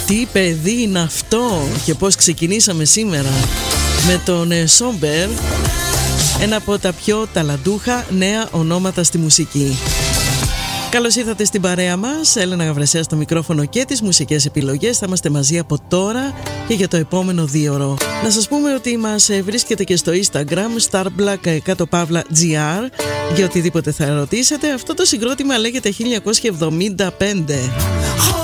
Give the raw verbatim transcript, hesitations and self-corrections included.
Τι παιδί είναι αυτό και πώς ξεκινήσαμε σήμερα με τον Σόμπερ, ένα από τα πιο ταλαντούχα νέα ωνόματα στη μουσική. Καλώς ήρθατε στην παρέα μας, Έλενα Γαβρασιά στο μικρόφωνο και τις μουσικές επιλογές. Θα είμαστε μαζί από τώρα και για το επόμενο δίωρο. Να σας πούμε ότι μας βρίσκεται και στο Instagram starblack κάτω παύλα gr για οτιδήποτε θα ρωτήσετε. Αυτό το συγκρότημα λέγεται χίλια εννιακόσια εβδομήντα πέντε.